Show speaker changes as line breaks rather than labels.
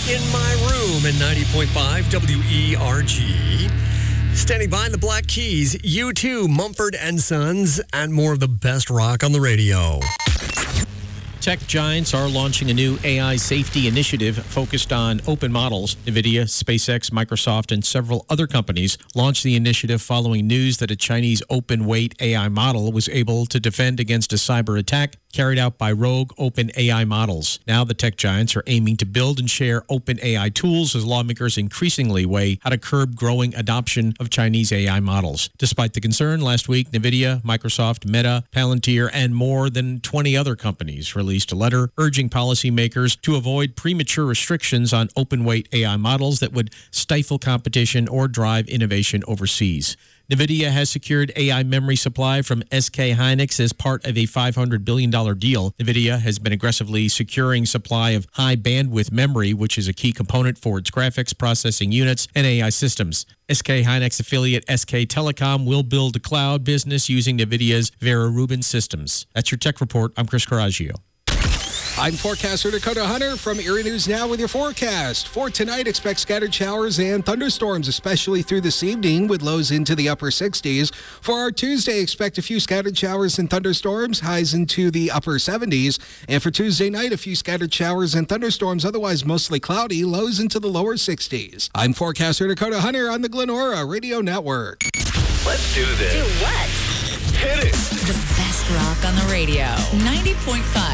In My Room in 90.5 WERG. Standing by in the Black Keys, U2, Mumford & Sons, and more of the best rock on the radio.
Tech giants are launching a new AI safety initiative focused on open models. NVIDIA, SpaceX, Microsoft, and several other companies launched the initiative following news that a Chinese open-weight AI model was able to defend against a cyber attack carried out by rogue open AI models. Now the tech giants are aiming to build and share open AI tools as lawmakers increasingly weigh how to curb growing adoption of Chinese AI models. Despite the concern, last week, NVIDIA, Microsoft, Meta, Palantir, and more than 20 other companies released a letter urging policymakers to avoid premature restrictions on open-weight AI models that would stifle competition or drive innovation overseas. NVIDIA has secured AI memory supply from SK Hynix as part of a $500 billion deal. NVIDIA has been aggressively securing supply of high-bandwidth memory, which is a key component for its graphics processing units and AI systems. SK Hynix affiliate SK Telecom will build a cloud business using NVIDIA's Vera Rubin systems. That's your tech report. I'm Chris Coraggio.
I'm forecaster Dakota Hunter from Erie News Now with your forecast. For tonight, expect scattered showers and thunderstorms, especially through this evening, with lows into the upper 60s. For our Tuesday, expect a few scattered showers and thunderstorms, highs into the upper 70s. And for Tuesday night, a few scattered showers and thunderstorms, otherwise mostly cloudy, lows into the lower 60s. I'm forecaster Dakota Hunter on the Glenora Radio Network.
Let's do this.
Do what?
Hit it.
The best rock on the radio. 90.5